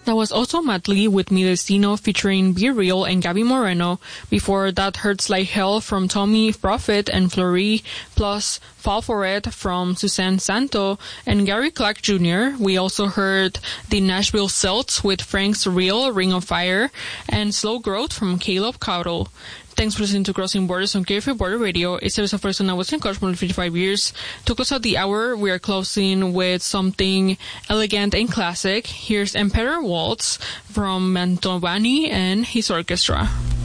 That was also Madly with Mi Destino featuring Be Real and Gabby Moreno. Before that, Hurts Like Hell from Tommy Prophet and Fleury, plus Fall For It from Suzanne Santo and Gary Clark Jr. We also heard the Nashville Celts with Frank Surreal, Ring of Fire, and Slow Growth from Caleb Cowdle. Thanks for listening to Crossing Borders on KFA Border Radio, a service of person that was in college for 55 years. To close out the hour, we are closing with something elegant and classic. Here's Emperor Waltz from Mantovani and his orchestra.